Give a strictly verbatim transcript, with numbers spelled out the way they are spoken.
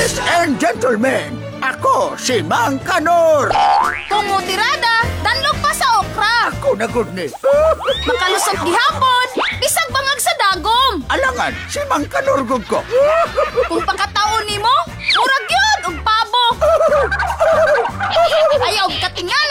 Ladies and gentlemen, ako si Mang Kanor. Kumutirada, danlog pa sa okra. Ako na good ni. Makalusot gihapon, bisag bangag sa dagom. Alangan, si Mang Kanor gud ko. Kung pakataon nimo, murag yun, og pabo. Ayaw, katingal